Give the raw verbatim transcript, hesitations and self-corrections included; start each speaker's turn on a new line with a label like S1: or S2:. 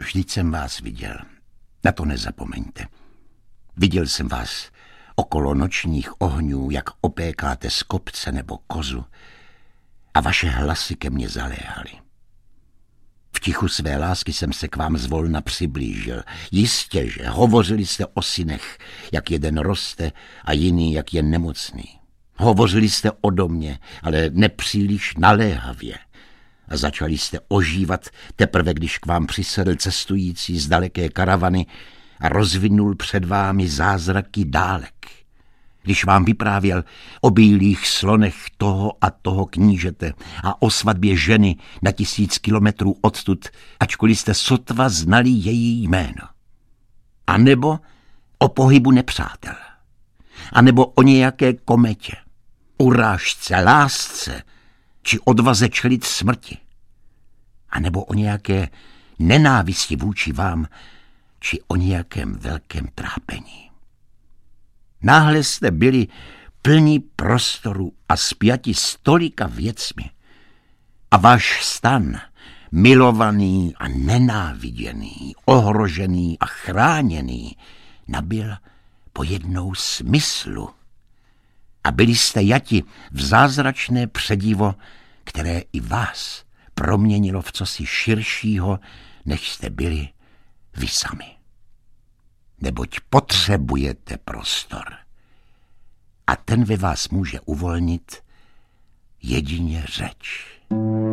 S1: Vždyť jsem vás viděl, na to nezapomeňte. Viděl jsem vás okolo nočních ohňů, jak opékáte z kopce nebo kozu a vaše hlasy ke mně zaléhaly. V tichu své lásky jsem se k vám zvolna přiblížil. Jistě, že hovořili jste o synech, jak jeden roste a jiný, jak je nemocný. Hovořili jste o domě, ale nepříliš naléhavě. A začali jste ožívat teprve, když k vám přisedl cestující z daleké karavany a rozvinul před vámi zázraky dálek. Když vám vyprávěl o bílých slonech toho a toho knížete a o svatbě ženy na tisíc kilometrů odtud, ačkoliv jste sotva znali její jméno. A nebo o pohybu nepřátel. A nebo o nějaké kometě, urážce, lásce či odvaze čelit smrti. A nebo o nějaké nenávisti vůči vám či o nějakém velkém trápení. Náhle jste byli plní prostoru a spjati s tolika věcmi. A váš stan, milovaný a nenáviděný, ohrožený a chráněný, nabyl pojednou smyslu. A byli jste jati v zázračné předivo, které i vás proměnilo v cosi širšího, než jste byli vy sami. Neboť potřebujete prostor. A ten ve vás může uvolnit jedině řeč.